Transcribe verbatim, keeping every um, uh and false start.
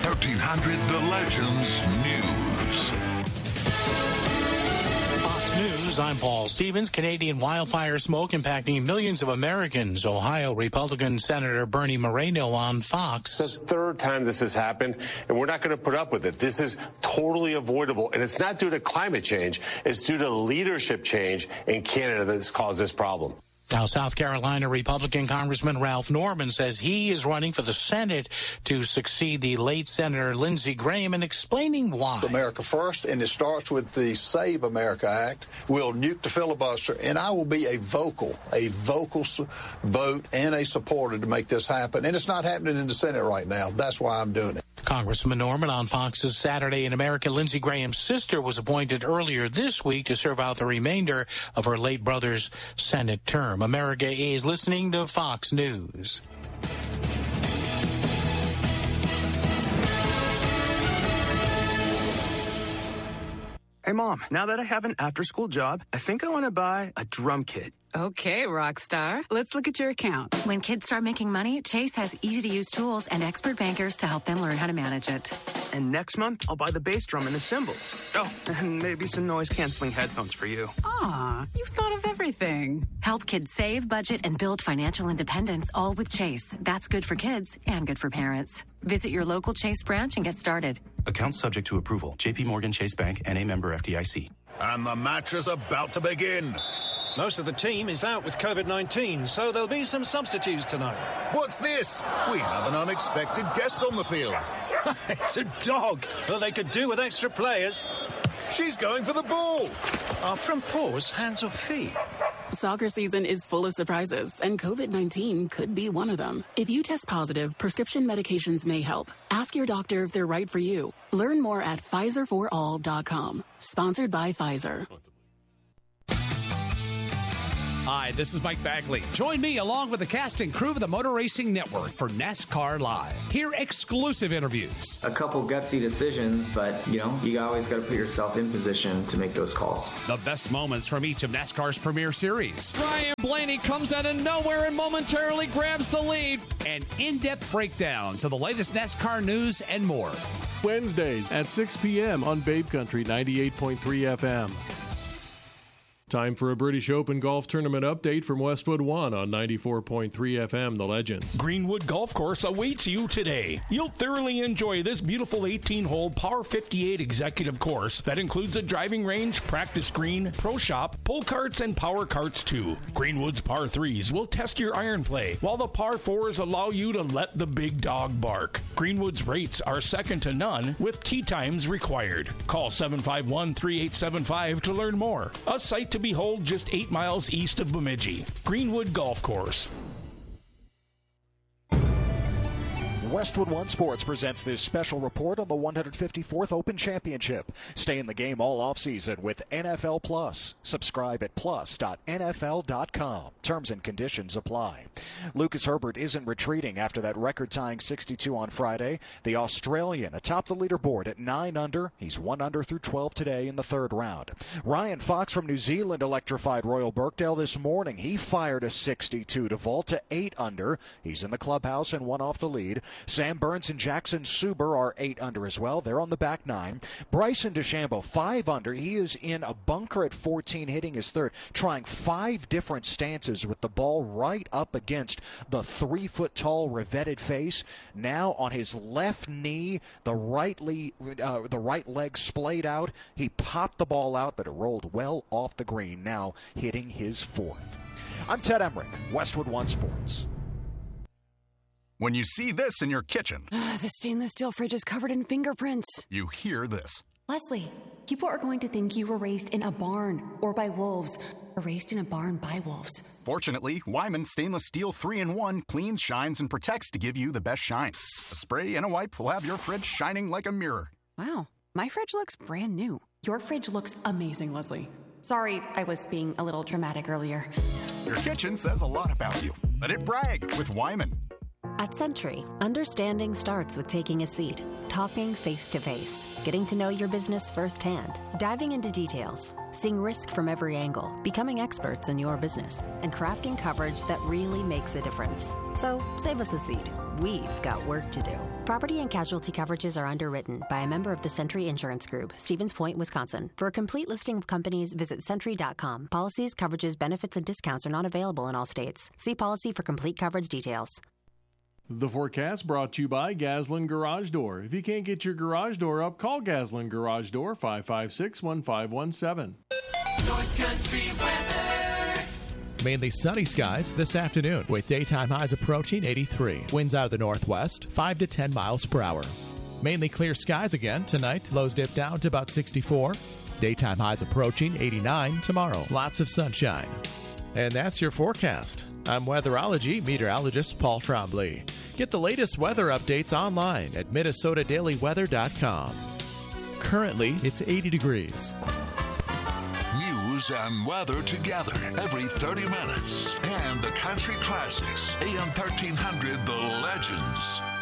thirteen hundred The Legends News. News, I'm Paul Stevens. Canadian wildfire smoke impacting millions of Americans. Ohio Republican Senator Bernie Moreno on Fox. It's the third time this has happened, and we're not going to put up with it. This is totally avoidable, and it's not due to climate change. It's due to leadership change in Canada that's caused this problem. Now, South Carolina Republican Congressman Ralph Norman says he is running for the Senate to succeed the late Senator Lindsey Graham, and explaining why. America first, and it starts with the Save America Act. We'll nuke the filibuster, and I will be a vocal, a vocal vote and a supporter to make this happen. And it's not happening in the Senate right now. That's why I'm doing it. Congressman Norman on Fox's Saturday in America. Lindsey Graham's sister was appointed earlier this week to serve out the remainder of her late brother's Senate term. America is listening to Fox News. Hey, Mom, now that I have an after-school job, I think I want to buy a drum kit. Okay, Rockstar. Let's look at your account. When kids start making money, Chase has easy-to-use tools and expert bankers to help them learn how to manage it. And next month, I'll buy the bass drum and the cymbals. Oh, and maybe some noise-canceling headphones for you. Aw, you've thought of everything. Help kids save, budget, and build financial independence, all with Chase. That's good for kids and good for parents. Visit your local Chase branch and get started. Account subject to approval. J P Morgan Chase Bank, N A member F D I C. And the match is about to begin. Most of the team is out with COVID nineteen, so there'll be some substitutes tonight. What's this? We have an unexpected guest on the field. It's a dog. Well, they could do with extra players. She's going for the ball. Are front paws hands or feet? Soccer season is full of surprises, and COVID nineteen could be one of them. If you test positive, prescription medications may help. Ask your doctor if they're right for you. Learn more at Pfizer for all dot com. Sponsored by Pfizer. Hi, this is Mike Bagley. Join me along with the cast and crew of the Motor Racing Network for NASCAR Live. Hear exclusive interviews. A couple gutsy decisions, but, you know, you always got to put yourself in position to make those calls. The best moments from each of NASCAR's premier series. Ryan Blaney comes out of nowhere and momentarily grabs the lead. An in-depth breakdown to the latest NASCAR news and more. Wednesdays at six p.m. on Babe Country ninety-eight point three F M. Time for a British Open golf tournament update from Westwood One on ninety-four point three F M, The Legends. Greenwood Golf Course awaits you today. You'll thoroughly enjoy this beautiful eighteen-hole par fifty-eight executive course that includes a driving range, practice green, pro shop, pull carts, and power carts too. Greenwood's par threes will test your iron play, while the par fours allow you to let the big dog bark. Greenwood's rates are second to none, with tee times required. Call seven five one, three eight seven five to learn more. A site to behold just eight miles east of Bemidji. Greenwood Golf Course. Westwood One Sports presents this special report on the one hundred fifty-fourth Open Championship. Stay in the game all offseason with N F L Plus. Subscribe at plus dot N F L dot com. Terms and conditions apply. Lucas Herbert isn't retreating after that record-tying sixty-two on Friday. The Australian atop the leaderboard at nine under. He's one under through twelve today in the third round. Ryan Fox from New Zealand electrified Royal Birkdale this morning. He fired a sixty-two to vault to eight under. He's in the clubhouse and one off the lead. Sam Burns and Jackson Suber are eight under as well. They're on the back nine. Bryson DeChambeau, five under. He is in a bunker at fourteen, hitting his third, trying five different stances with the ball right up against the three-foot-tall revetted face. Now on his left knee, the right, le- uh, the right leg splayed out. He popped the ball out, but it rolled well off the green, now hitting his fourth. I'm Ted Emmerich, Westwood One Sports. When you see this in your kitchen, the stainless steel fridge is covered in fingerprints. You hear this. Leslie, people are going to think you were raised in a barn or by wolves, or raised in a barn by wolves. Fortunately, Wyman Stainless Steel three in one cleans, shines, and protects to give you the best shine. A spray and a wipe will have your fridge shining like a mirror. Wow, my fridge looks brand new. Your fridge looks amazing, Leslie. Sorry, I was being a little dramatic earlier. Your kitchen says a lot about you. Let it brag with Wyman. At Sentry, understanding starts with taking a seat, talking face-to-face, getting to know your business firsthand, diving into details, seeing risk from every angle, becoming experts in your business, and crafting coverage that really makes a difference. So save us a seat. we've got work to do. Property and casualty coverages are underwritten by a member of the Century Insurance Group, Stevens Point, Wisconsin. For a complete listing of companies, visit Century dot com. Policies, coverages, benefits, and discounts are not available in all states. See policy for complete coverage details. The forecast brought to you by Gaslin Garage Door. If you can't get your garage door up, call Gaslin Garage Door, five five six, one five one seven. North Country weather. Mainly sunny skies this afternoon with daytime highs approaching eighty-three. Winds out of the northwest, five to ten miles per hour. Mainly clear skies again tonight. Lows dip down to about sixty-four. Daytime highs approaching eighty-nine tomorrow. Lots of sunshine. And that's your forecast. I'm weatherology meteorologist Paul Trombley. Get the latest weather updates online at Minnesota Daily Weather dot com. Currently, it's eighty degrees. News and weather together every thirty minutes. And the country classics, A M thirteen hundred, The Legends.